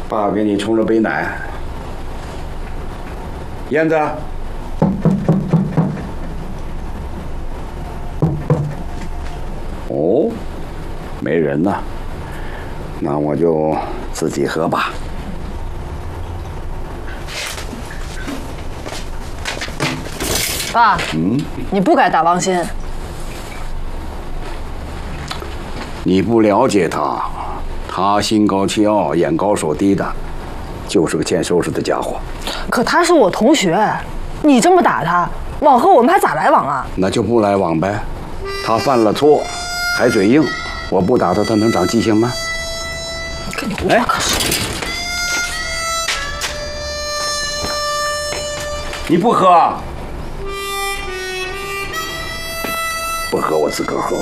爸给你冲了杯奶。燕子，哦，没人呢，那我就自己喝吧。 爸，你不该打王鑫。 你不了解他，他心高气傲，眼高手低的，就是个欠收拾的家伙。 可他是我同学，你这么打他，往后我们还咋来往啊？ 那就不来往呗。他犯了错，还嘴硬，我不打他，他能长记性吗？ 你跟你无话可说。 你不喝？不喝我自个儿喝。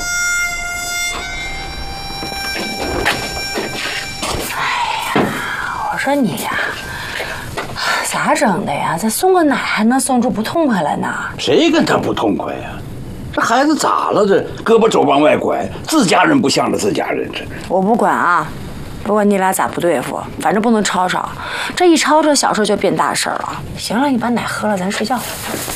我说你呀，咋整的呀？再送个奶还能送出不痛快来呢？ 谁跟他不痛快呀？这孩子咋了？这胳膊肘往外拐，自家人不像着自家人。这我不管啊，不管你俩咋不对付，反正不能吵吵。这一吵吵，小事就变大事了。行了，你把奶喝了，咱睡觉。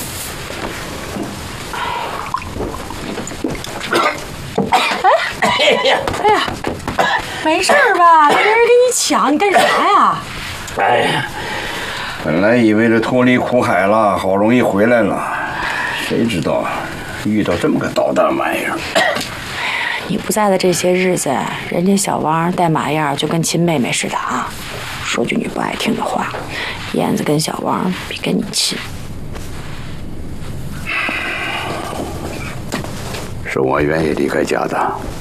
哎呀，没事吧？没人给你抢，你干啥呀？ 哎呀，本来以为这脱离苦海了，好容易回来了，谁知道遇到这么个捣蛋玩意儿。 你不在的这些日子，人家小汪带马样就跟亲妹妹似的啊。说句你不爱听的话，燕子跟小汪比跟你亲。 是我愿意离开家的。